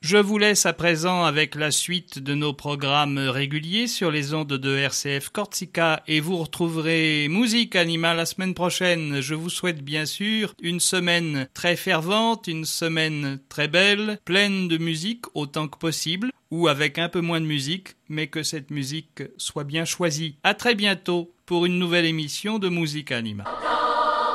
Je vous laisse à présent avec la suite de nos programmes réguliers sur les ondes de RCF Corsica et vous retrouverez Musique Anima la semaine prochaine. Je vous souhaite bien sûr une semaine très fervente, une semaine très belle, pleine de musique autant que possible ou avec un peu moins de musique, mais que cette musique soit bien choisie. À très bientôt pour une nouvelle émission de Musique Anima.